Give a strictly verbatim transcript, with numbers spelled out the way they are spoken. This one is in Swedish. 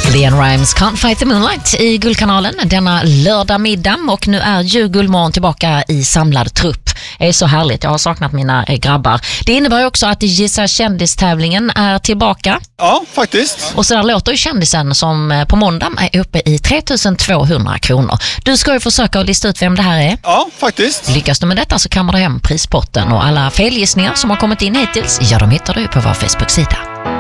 Leon Rimes Can't Fight the Moonlight i Guldkanalen denna lördag middag, och nu är ju Guldmorgon tillbaka i samlad trupp. Det är så härligt, jag har saknat mina grabbar. Det innebär också att Gissa kändistävlingen är tillbaka. Ja, faktiskt. Och så där låter ju kändisen som på måndag är uppe i tre tusen tvåhundra kronor. Du ska ju försöka att lista ut vem det här är. Ja, faktiskt. Lyckas du med detta så kammar du hem prispotten, och alla felgissningar som har kommit in hittills, ja, de hittar du på vår Facebook-sida.